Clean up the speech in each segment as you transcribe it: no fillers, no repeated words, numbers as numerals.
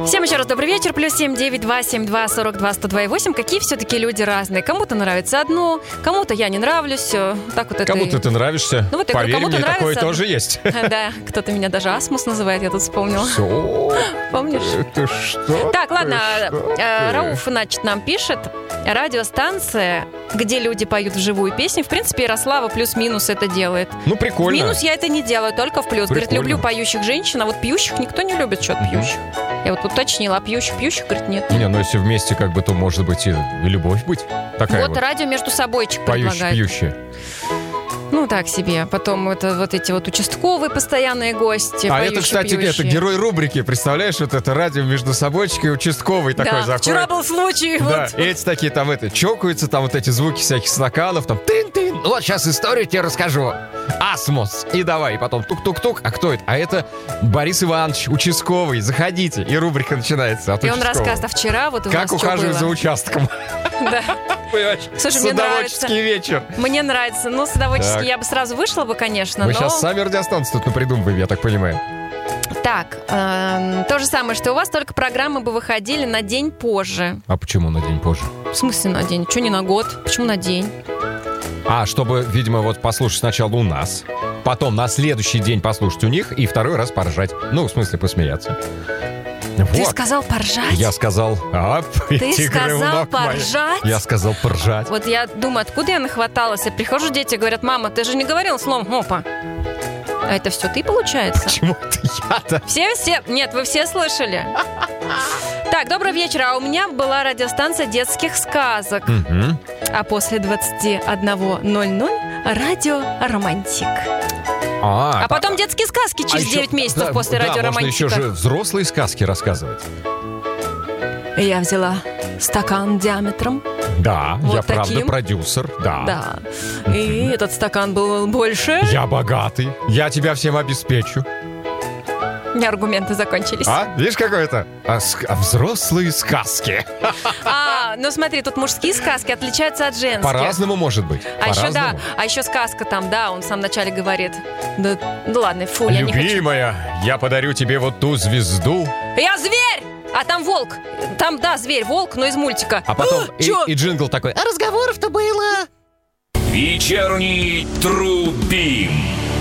Всем еще раз добрый вечер. +7 9 72 42 102 8. Какие все-таки люди разные. Кому-то нравится одно, кому-то я не нравлюсь. Так вот это... Кому-то ты нравишься. Ну, вот поверь кому-то мне, нравится. такое тоже есть. Да, кто-то меня даже Асмус называет, я тут вспомнила. Помнишь? Это что? Так, ладно, Рауф, значит, нам пишет. Радиостанция, где люди поют вживую песни. В принципе, Ярослава плюс-минус это делает. Ну, прикольно. Минус я это не делаю, только в плюс. Говорит, Прикольно. люблю поющих женщин, а вот пьющих никто не любит, что-то пьющих. Я вот уточнила, а пьющих, говорит, нет. Не, ну если вместе как бы, то может быть и любовь быть. Такая Вот вот. радио между собойчик предлагает. Поющая. Ну, так себе. Потом это вот эти вот участковые постоянные гости. А это, кстати, это герой рубрики. Представляешь, вот это радио между собойчикой и участковый такой заходит. Вчера был случай. Да, Вот. и эти такие там чокаются, там вот эти звуки всяких стаканов, там тын-тын. Вот сейчас историю тебе расскажу. Асмос. И давай, и потом тук-тук-тук. А кто это? А это Борис Иванович, участковый. Заходите. И рубрика начинается от И он участкового. рассказывает, а вчера вот у Как нас что ухаживать было? за участком. Да. Понимаешь? Слушай, мне нравится. Садоводческий вечер. Мне нравится. Ну, садоводческий Так. я бы сразу вышла бы, конечно, Мы но... сейчас сами радиостанции тут напридумываем, я так понимаю. Так, то же самое, что у вас, только программы бы выходили на день позже. А почему на день позже? В смысле на день? Что не на год? Почему на день? А, чтобы, видимо, вот послушать сначала у нас, потом на следующий день послушать у них и второй раз поржать. Ну, в смысле, посмеяться. Ты Вот. сказал поржать? Я сказал, Ты сказал поржать? Я сказал поржать. Вот я думаю, откуда я нахваталась? Я прихожу, дети говорят, мама, ты же не говорил словом «опа». А это все ты, получается? Почему это я-то? Все? Нет, вы все слышали. Так, добрый вечер. А у меня была радиостанция детских сказок. Мгм. А после 21:00 радио «Романтик». А потом детские сказки через еще- 9 месяцев да, после радио Да, можно «Романтика». еще же взрослые сказки рассказывать. Я взяла стакан диаметром. Да, Вот я правда таким? продюсер, да. Да. И этот стакан был больше. Я богатый, я тебя всем обеспечу. У меня аргументы закончились. А, видишь, какой это? Взрослые сказки. Ну смотри, тут мужские сказки отличаются от женских. По-разному может быть. А еще, да, По-разному. а еще сказка там, да, он в самом начале говорит. Да, ну ладно, фу, я не хочу. Любимая, я подарю тебе вот ту звезду. Я зверь! А там волк. Там, да, зверь, волк, но из мультика. А потом чё? и джингл такой. А разговоров-то было. Вечерний Трубим.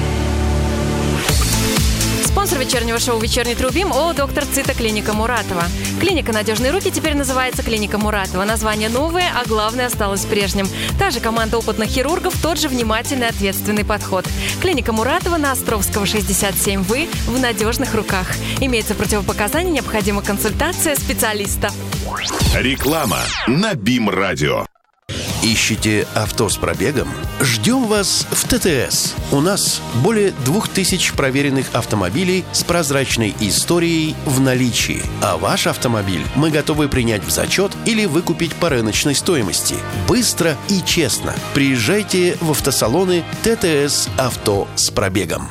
Спонсор вечернего шоу «Вечерний Трубим» ООО «Доктор Цита» клиника Муратова. Клиника «Надежные руки» теперь называется клиника Муратова. Название новое, а главное осталось прежним. Та же команда опытных хирургов, тот же внимательный, ответственный подход. Клиника Муратова на Островского, 67. Вы в надежных руках. Имеется противопоказания, необходима консультация специалиста. Реклама на БИМ-радио. Ищете авто с пробегом? Ждем вас в ТТС. У нас более 2000 проверенных автомобилей с прозрачной историей в наличии. А ваш автомобиль мы готовы принять в зачет или выкупить по рыночной стоимости. Быстро и честно. Приезжайте в автосалоны ТТС «Авто с пробегом».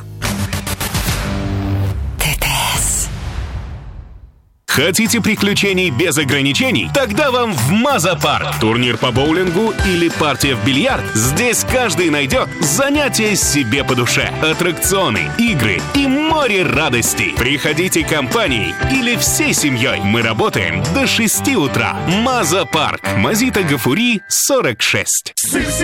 Хотите приключений без ограничений? Тогда вам в Маза-парк. Турнир по боулингу или партия в бильярд? Здесь каждый найдет занятия себе по душе. Аттракционы, игры и море радостей. Приходите компанией или всей семьей. Мы работаем до 6 утра. Маза-парк. Мазита Гафури, 46.